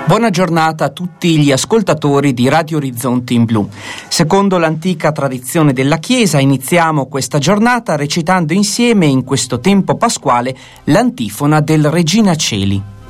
Buona giornata a tutti gli ascoltatori di Radio Orizzonti in Blu. Secondo l'antica tradizione della Chiesa, iniziamo questa giornata recitando insieme in questo tempo pasquale l'antifona del Regina Coeli.